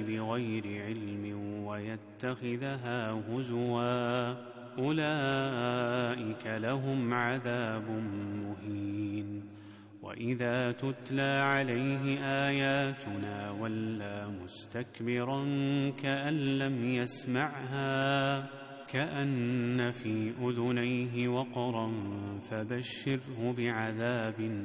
بغير علم ويتخذها هزوا أولئك لهم عذاب مهين. وإذا تتلى عليه آياتنا ولى مستكبرا كأن لم يسمعها كأن في أذنيه وقرا فبشره بعذاب